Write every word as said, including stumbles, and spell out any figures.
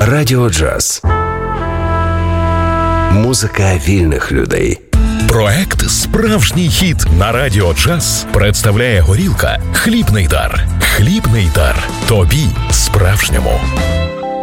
Радіо Джаз. Музика вільних людей. Проект «Справжній хіт» на Радіо Джаз представляє горілка «Хлібний дар». Хлібний дар. Тобі справжньому.